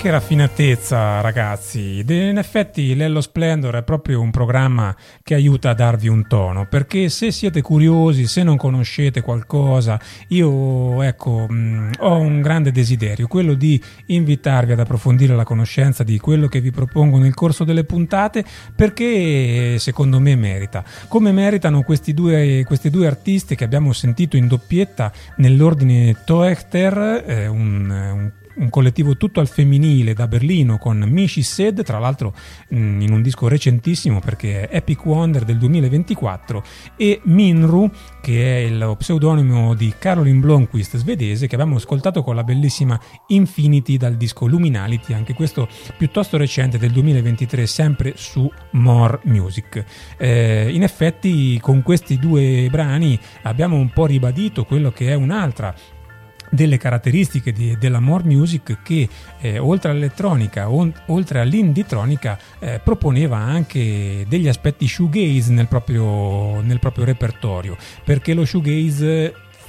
Che raffinatezza, ragazzi. In effetti Lello Splendor è proprio un programma che aiuta a darvi un tono, perché se siete curiosi, se non conoscete qualcosa, io ho un grande desiderio, quello di invitarvi ad approfondire la conoscenza di quello che vi propongo nel corso delle puntate, perché secondo me merita, come meritano questi due artisti che abbiamo sentito in doppietta nell'ordine Toechter, un collettivo tutto al femminile da Berlino con Mishi Said, tra l'altro in un disco recentissimo perché è Epic Wonder del 2024, e Minru, che è lo pseudonimo di Caroline Blomqvist, svedese, che abbiamo ascoltato con la bellissima Infinity dal disco Luminality, anche questo piuttosto recente del 2023, sempre su More Music. In effetti con questi due brani abbiamo un po' ribadito quello che è un'altra delle caratteristiche della More Music, che oltre all'elettronica, oltre all'indietronica, proponeva anche degli aspetti shoegaze nel proprio repertorio, perché lo shoegaze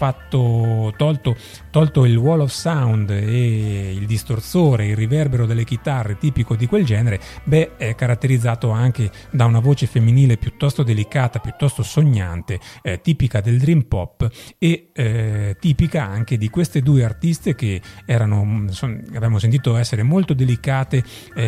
tolto il wall of sound e il distorsore, il riverbero delle chitarre tipico di quel genere, è caratterizzato anche da una voce femminile piuttosto delicata, piuttosto sognante, tipica del dream pop e tipica anche di queste due artiste che abbiamo sentito essere molto delicate,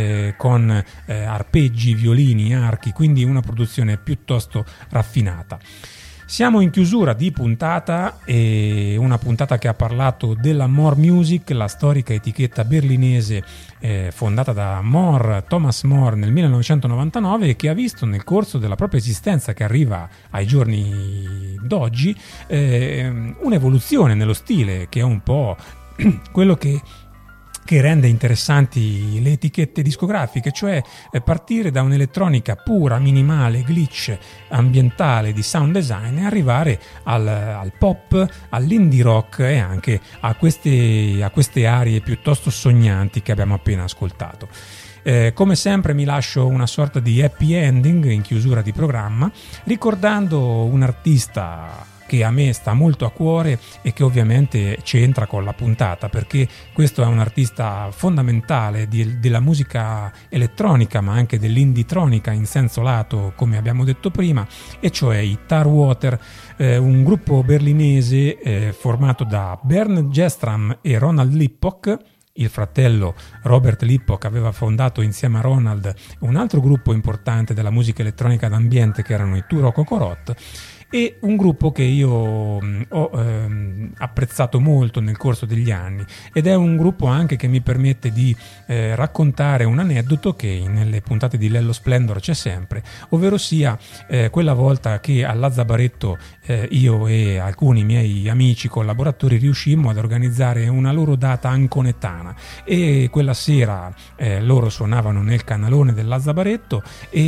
con arpeggi, violini, archi, quindi una produzione piuttosto raffinata. Siamo in chiusura di puntata, e una puntata che ha parlato della More Music, la storica etichetta berlinese fondata da Thomas More nel 1999, e che ha visto nel corso della propria esistenza, che arriva ai giorni d'oggi, un'evoluzione nello stile, che è un po' quello che rende interessanti le etichette discografiche, cioè partire da un'elettronica pura, minimale, glitch, ambientale, di sound design, e arrivare al pop, all'indie rock e anche a queste aree piuttosto sognanti che abbiamo appena ascoltato. Come sempre mi lascio una sorta di happy ending in chiusura di programma, ricordando un artista che a me sta molto a cuore e che ovviamente c'entra con la puntata, perché questo è un artista fondamentale della musica elettronica, ma anche dell'indietronica in senso lato, come abbiamo detto prima, e cioè i Tarwater, un gruppo berlinese formato da Bernd Gestram e Ronald Lippock. Il fratello Robert Lippock aveva fondato insieme a Ronald un altro gruppo importante della musica elettronica d'ambiente, che erano i Turo Kokorot, e un gruppo che io ho apprezzato molto nel corso degli anni, ed è un gruppo anche che mi permette di raccontare un aneddoto che nelle puntate di Lello Splendor c'è sempre, ovvero sia quella volta che a Lazzabaretto io e alcuni miei amici collaboratori riuscimmo ad organizzare una loro data anconetana, e quella sera loro suonavano nel canalone del Lazzabaretto,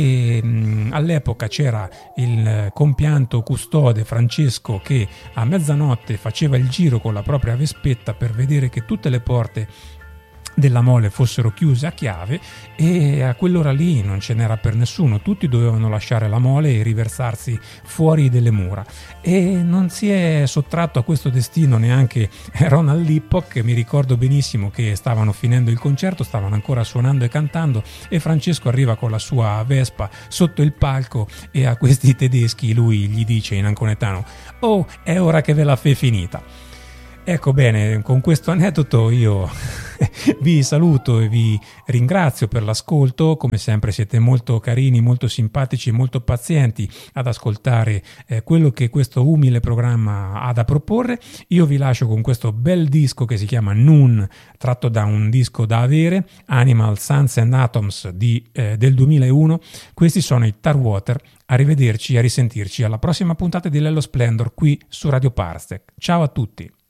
e all'epoca c'era il compianto custode Francesco che a mezzanotte faceva il giro con la propria Vespetta per vedere che tutte le porte della mole fossero chiuse a chiave, e a quell'ora lì non ce n'era per nessuno, tutti dovevano lasciare la mole e riversarsi fuori delle mura, e non si è sottratto a questo destino neanche Ronald Lippock, che mi ricordo benissimo che stavano finendo il concerto, stavano ancora suonando e cantando, e Francesco arriva con la sua Vespa sotto il palco, e a questi tedeschi lui gli dice in anconetano: "Oh, è ora che ve la fe finita". Ecco, bene, con questo aneddoto io vi saluto e vi ringrazio per l'ascolto. Come sempre siete molto carini, molto simpatici e molto pazienti ad ascoltare quello che questo umile programma ha da proporre. Io vi lascio con questo bel disco che si chiama Noon, tratto da un disco da avere, Animal, Suns and Atoms del 2001. Questi sono i Tarwater. Arrivederci e a risentirci alla prossima puntata di Lello Splendor qui su Radio Parsec. Ciao a tutti.